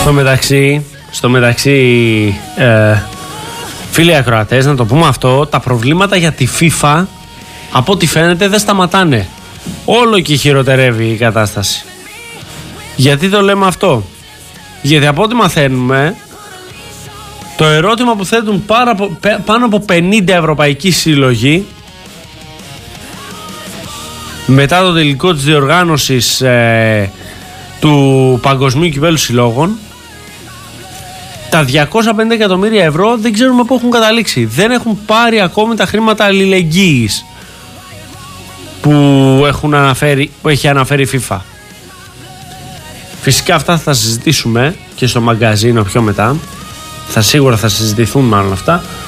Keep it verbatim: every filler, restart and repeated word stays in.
Στο μεταξύ, στο μεταξύ ε, φίλοι ακροατές, να το πούμε αυτό, τα προβλήματα για τη FIFA από ό,τι φαίνεται δεν σταματάνε. Όλο και χειροτερεύει η κατάσταση. Γιατί το λέμε αυτό? Γιατί από ό,τι μαθαίνουμε, το ερώτημα που θέτουν πάρα, πάνω από πενήντα ευρωπαϊκοί σύλλογοι μετά το τελικό της διοργάνωσης ε, του Παγκοσμίου Κυπέλλου Συλλόγων, τα διακόσια πενήντα εκατομμύρια ευρώ δεν ξέρουμε πού έχουν καταλήξει. Δεν έχουν πάρει ακόμη τα χρήματα αλληλεγγύης που, έχουν αναφέρει, που έχει αναφέρει η FIFA. Φυσικά αυτά θα συζητήσουμε και στο μαγκαζίνο πιο μετά. Θα σίγουρα θα συζητηθούν μάλλον αυτά.